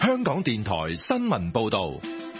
香港電台新聞報道。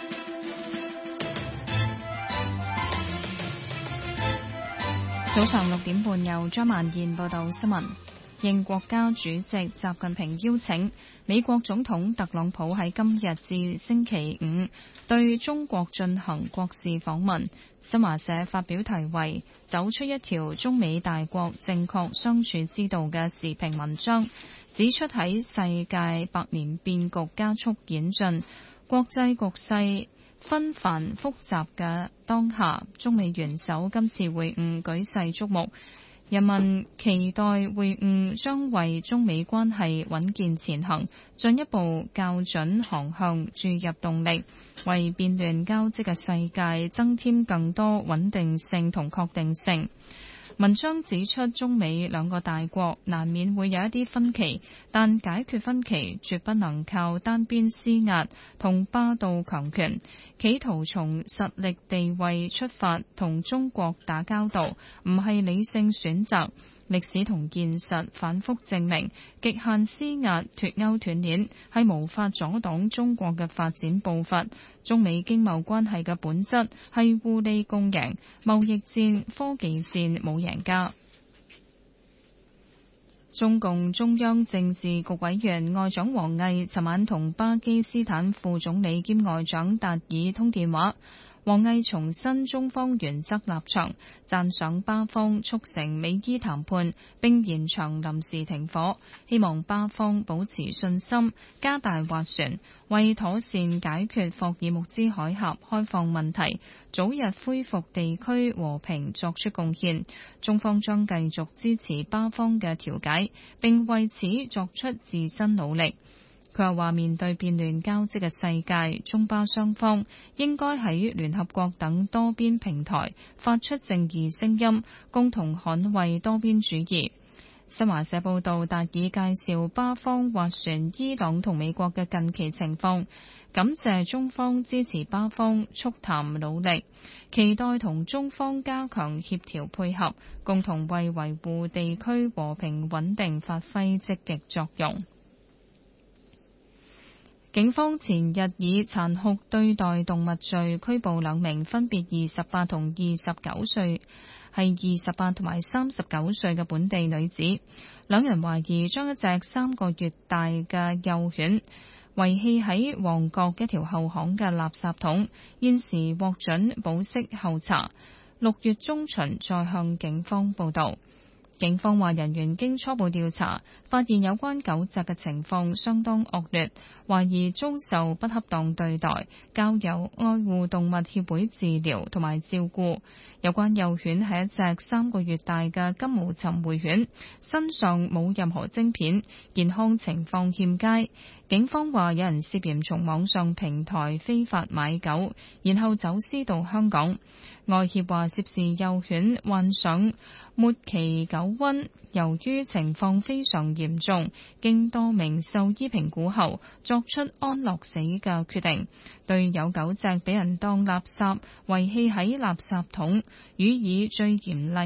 早上6點半，由張曼燕報道新聞。應國家主席習近平邀請，美國總統特朗普喺今日至星期五對中國進行國事訪問。新華社發表題為《走出一條中美大國正確相處之道》嘅時評文章，指出喺世界百年變局加速演進、國際局勢紛繁複雜嘅當下，中美元首今次會晤舉世矚目，人民期待會晤將為中美關係穩健前行進一步校準航向注入動力，為變亂交織嘅世界增添更多穩定性同確定性。文章指出，中美兩個大國難免會有一啲分歧，但解決分歧絕不能靠單邊施壓同霸道強權，企圖從實力地位出發同中國打交道，唔係理性選擇。歷史同現實反覆證明，極限施壓脫鈎斷鏈係無法阻擋中國嘅發展步伐。中美經貿關係嘅本質係互利共贏，貿易戰、科技戰冇贏家。中共中央政治局委員外長王毅尋晚同巴基斯坦副總理兼外長達爾通電話。王毅重申中方原則立場，讚賞巴方促成美伊談判並延長臨時停火，希望巴方保持信心，加大斡旋，為妥善解決霍爾木茲海峽開放問題，早日恢復地區和平作出貢獻。中方將繼續支持巴方嘅調解，並為此作出自身努力。佢又話，面對變亂交織嘅世界，中巴雙方應該喺聯合國等多邊平台發出正義聲音，共同捍衛多邊主義。新華社報道，達爾介紹巴方斡旋伊朗同美國嘅近期情況，感謝中方支持巴方促談努力，期待同中方加強協調配合，共同為維護地區和平穩定發揮積極作用。警方前日以殘酷對待動物罪拘捕2名分別28同29歲，係28同埋39歲嘅本地女子。兩人懷疑將一隻3個月大嘅幼犬遺棄喺旺角一條後巷嘅垃圾桶，現時獲准保釋候查，6月中旬再向警方報到。警方話，人員經初步調查，發現有關狗隻嘅情況相當惡劣，懷疑遭受不恰當對待，交由愛護動物協會治療同埋照顧。有關幼犬係一隻3個月大嘅金毛尋回犬，身上冇任何晶片，健康情況欠佳。警方話，有人涉嫌從網上平台非法買狗，然後走私到香港。愛協話，涉事幼犬患上末期狗瘟，由於情況非常嚴重，經多名獸醫評估後作出安樂死嘅決定，對有狗隻俾人當垃圾遺棄喺垃圾桶，予以最嚴厲